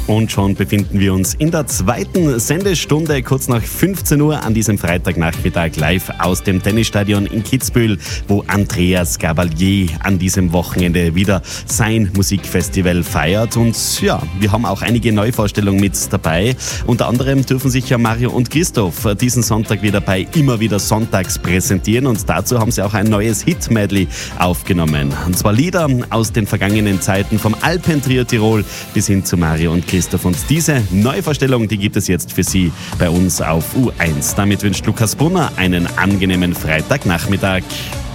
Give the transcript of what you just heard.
Und schon befinden wir uns in der zweiten Sendestunde, kurz nach 15 Uhr an diesem Freitagnachmittag live aus dem Tennisstadion in Kitzbühel, wo Andreas Gabalier an diesem Wochenende wieder sein Musikfestival feiert. Und ja, wir haben auch einige Neuvorstellungen mit dabei. Unter anderem dürfen sich ja Mario und Christoph diesen Sonntag wieder bei Immer wieder Sonntags präsentieren. Und dazu haben sie auch ein neues Hit-Medley aufgenommen. Und zwar Lieder aus den vergangenen Zeiten, vom Alpentrio Tirol bis hin zu Mario und Christoph. Und diese Neuvorstellung, die gibt es jetzt für Sie bei uns auf U1. Damit wünscht Lukas Brunner einen angenehmen Freitagnachmittag.